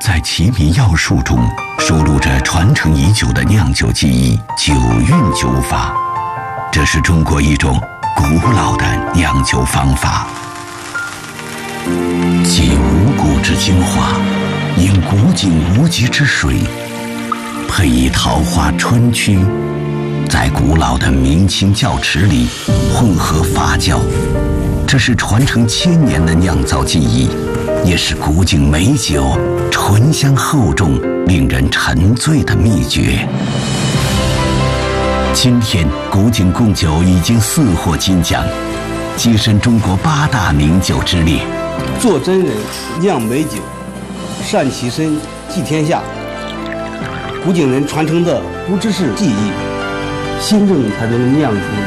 在奇米药术中收录着传承已久的酿酒技艺——酒韵酒法。这是中国一种古老的酿酒方法，集五谷之精华，饮古井无极之水，配以桃花春曲，在古老的明清窖池里混合发酵。这是传承1000年的酿造技艺，也是古井美酒醇香厚重、令人沉醉的秘诀。今天，古井贡酒已经4获金奖，跻身中国8大名酒之列。 做真人，酿美酒，善其身，济天下。古井人传承的不只是技艺，心正才能酿出